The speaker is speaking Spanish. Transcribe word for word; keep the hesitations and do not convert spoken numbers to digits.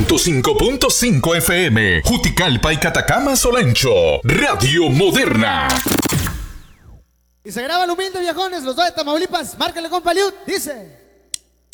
ciento cinco punto cinco F M, Juticalpa y Catacama Solancho, Radio Moderna. Y se graba el humilde, viejones, los dos de Tamaulipas. Márcale, compa Liud, dice...